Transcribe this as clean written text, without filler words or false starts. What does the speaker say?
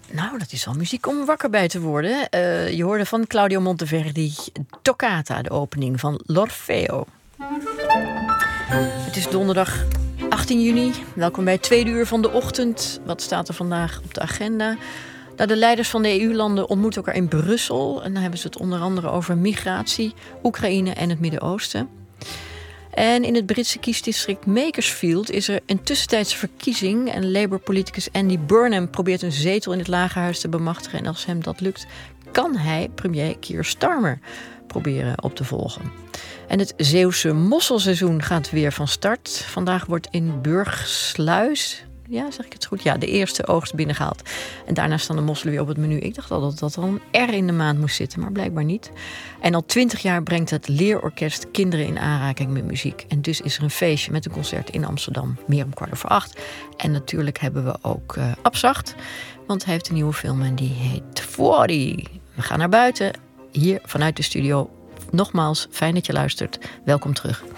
Nou, dat is al muziek om wakker bij te worden. Je hoorde van Claudio Monteverdi Toccata, de opening van L'Orfeo. Het is donderdag 18 juni. Welkom bij het tweede uur van de ochtend. Wat staat er vandaag op de agenda? Nou, de leiders van de EU-landen ontmoeten elkaar in Brussel. En dan hebben ze het onder andere over migratie, Oekraïne en het Midden-Oosten. En in het Britse kiesdistrict Makersfield is er een tussentijdse verkiezing. En Labour-politicus Andy Burnham probeert een zetel in het Lagerhuis te bemachtigen. En als hem dat lukt, kan hij premier Keir Starmer proberen op te volgen. En het Zeeuwse mosselseizoen gaat weer van start. Vandaag wordt in Burgsluis, ja, zeg ik het goed? Ja, de eerste oogst binnengehaald. En daarna staan de mosselen weer op het menu. Ik dacht al dat er een R in de maand moest zitten, maar blijkbaar niet. En al 20 jaar brengt het Leerorkest kinderen in aanraking met muziek. En dus is er een feestje met een concert in Amsterdam. Meer om 7:15. En natuurlijk hebben we ook Abzacht. Want hij heeft een nieuwe film en die heet Fuori. We gaan naar buiten. Hier vanuit de studio. Nogmaals, fijn dat je luistert. Welkom terug.